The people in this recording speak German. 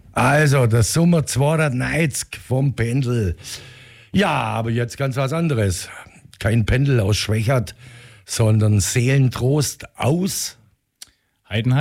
Also, das Sommer 290 vom Pendel. Ja, aber jetzt ganz was anderes. Kein Pendel aus Schwächert, sondern Seelentrost aus Heidenheim.